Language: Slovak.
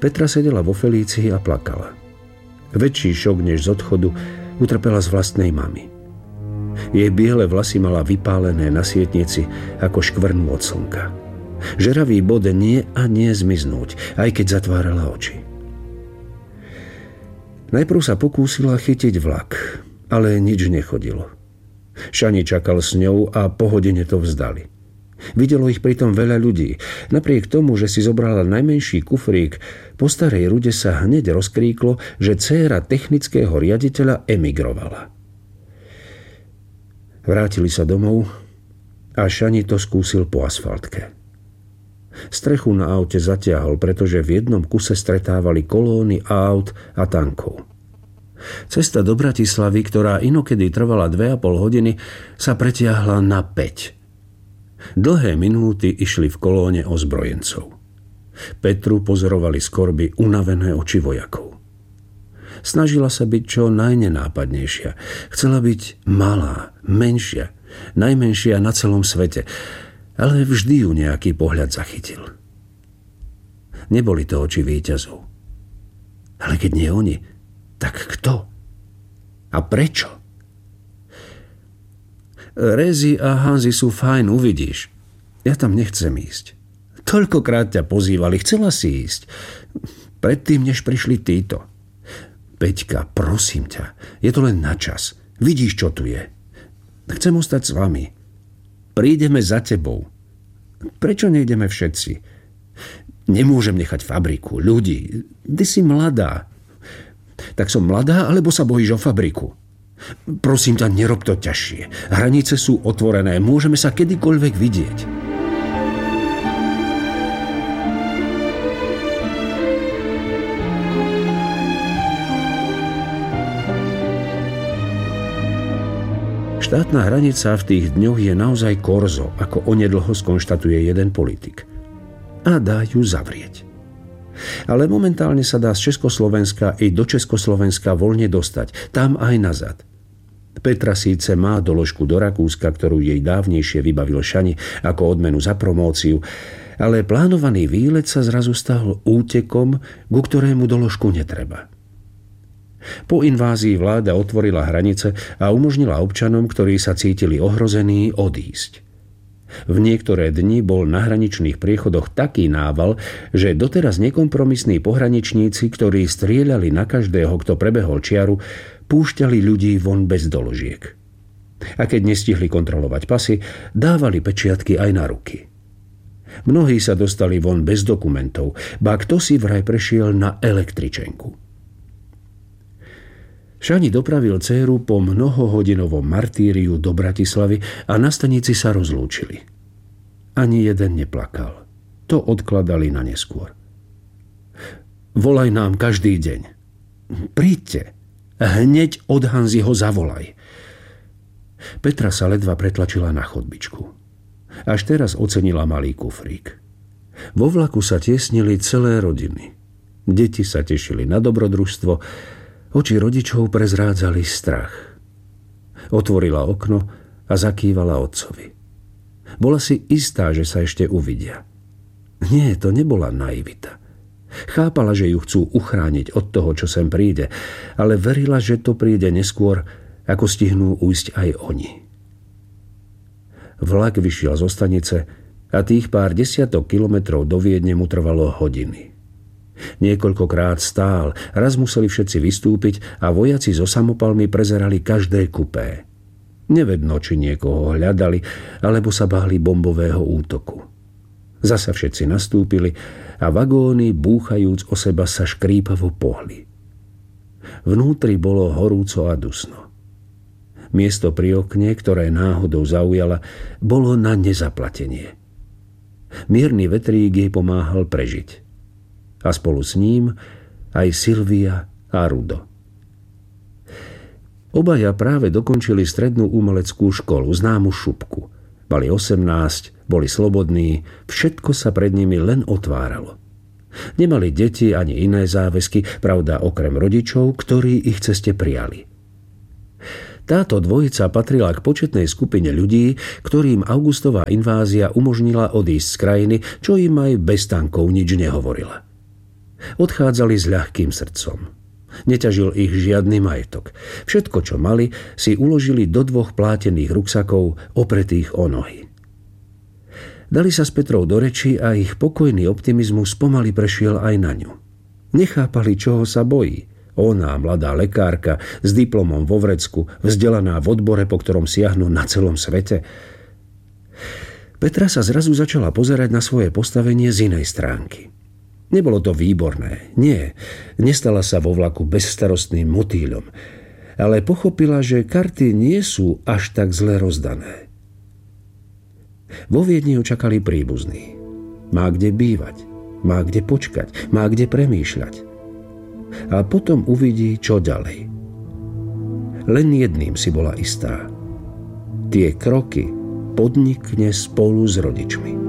Petra sedela vo Felícii a plakala. Väčší šok než z odchodu utrpela z vlastnej mamy. Jej biele vlasy mala vypálené na sietnici ako škvrnu od slnka. Žeravý bod nie a nie zmiznúť, aj keď zatvárala oči. Najprv sa pokúsila chytiť vlak, ale nič nechodilo. Šani čakal s ňou a po hodine to vzdali. Videlo ich pritom veľa ľudí. Napriek tomu, že si zobrala najmenší kufrík, po starej rude sa hneď rozkríklo, že dcéra technického riaditeľa emigrovala. Vrátili sa domov a Šani to skúsil po asfaltke. Strechu na aute zatiahol, pretože v jednom kuse stretávali kolóny aut a tankov. Cesta do Bratislavy, ktorá inokedy trvala 2,5 hodiny, sa pretiahla na 5. Dlhé minúty išli v kolóne ozbrojencov. Petru pozorovali z korby unavené oči vojakov. Snažila sa byť čo najnenápadnejšia. Chcela byť malá, menšia, najmenšia na celom svete, ale vždy ju nejaký pohľad zachytil. Neboli to oči víťazov. Ale keď nie oni, tak kto? A prečo? Rézy a Hanzi sú fajn, uvidíš. Ja tam nechcem ísť. Toľkokrát ťa pozývali, chcela si ísť. Predtým, než prišli títo. Peťka, prosím ťa, je to len na čas. Vidíš, čo tu je. Chcem ostať s vami. Prídeme za tebou. Prečo nejdeme všetci? Nemôžem nechať fabriku, ľudí. Ty si mladá. Tak som mladá, alebo sa bojíš o fabriku? Prosím ťa, nerob to ťažšie. Hranice sú otvorené, môžeme sa kedykoľvek vidieť. Štátna hranica v tých dňoch je naozaj korzo, ako onedlho skonštatuje jeden politik. A dá ju zavrieť. Ale momentálne sa dá z Československa i do Československa voľne dostať, tam aj nazad. Petra síce má doložku do Rakúska, ktorú jej dávnejšie vybavil Šani ako odmenu za promóciu, ale plánovaný výlet sa zrazu stal útekom, ku ktorému doložku netreba. Po invázii vláda otvorila hranice a umožnila občanom, ktorí sa cítili ohrození, odísť. V niektoré dni bol na hraničných priechodoch taký nával, že doteraz nekompromisní pohraničníci, ktorí strieľali na každého, kto prebehol čiaru, púšťali ľudí von bez doložiek. A keď nestihli kontrolovať pasy, dávali pečiatky aj na ruky. Mnohí sa dostali von bez dokumentov, ba kto si vraj prešiel na električenku. Šani dopravil dcéru po mnohohodinovom martýriu do Bratislavy a na stanici sa rozlúčili. Ani jeden neplakal. To odkladali na neskôr. Volaj nám každý deň. Príďte. Hneď od Hanziho zavolaj. Petra sa ledva pretlačila na chodbičku. Až teraz ocenila malý kufrík. Vo vlaku sa tiesnili celé rodiny. Deti sa tešili na dobrodružstvo, oči rodičov prezrádzali strach. Otvorila okno a zakývala otcovi. Bola si istá, že sa ešte uvidia. Nie, to nebola naivita. Chápala, že ju chcú uchrániť od toho, čo sem príde, ale verila, že to príde neskôr, ako stihnú ujsť aj oni. Vlak vyšiel zo stanice a tých pár desiatok kilometrov do Viedne mu trvalo hodiny. Niekoľkokrát stál, raz museli všetci vystúpiť a vojaci so samopalmi prezerali každé kupé. Nevedno, či niekoho hľadali, alebo sa báli bombového útoku. Zasa všetci nastúpili a vagóny, búchajúc o seba, sa škrípavo pohli. Vnútri bolo horúco a dusno. Miesto pri okne, ktoré náhodou zaujala, bolo na nezaplatenie. Mierny vetrík jej pomáhal prežiť. A spolu s ním aj Silvia a Rudo. Obaja práve dokončili strednú umeleckú školu, známu Šupku. Mali 18, boli slobodní, všetko sa pred nimi len otváralo. Nemali deti ani iné záväzky, pravda okrem rodičov, ktorí ich ceste prijali. Táto dvojica patrila k početnej skupine ľudí, ktorým augustová invázia umožnila odísť z krajiny, čo im aj bez tankov nič nehovorila. Odchádzali s ľahkým srdcom. Neťažil ich žiadny majetok. Všetko, čo mali, si uložili do 2 plátených ruksakov opretých o nohy. Dali sa s Petrou do reči a ich pokojný optimizmus pomaly prešiel aj na ňu. Nechápali, čoho sa bojí. Ona, mladá lekárka, s diplomom vo vrecku, vzdelaná v odbore, po ktorom siahnu na celom svete. Petra sa zrazu začala pozerať na svoje postavenie z inej stránky. Nebolo to výborné, nie. Nestala sa vo vlaku bezstarostným motýľom, ale pochopila, že karty nie sú až tak zle rozdané. Vo Viedni ju čakali príbuzní. Má kde bývať, má kde počkať, má kde premýšľať. A potom uvidí, čo ďalej. Len jedným si bola istá. Tie kroky podnikne spolu s rodičmi.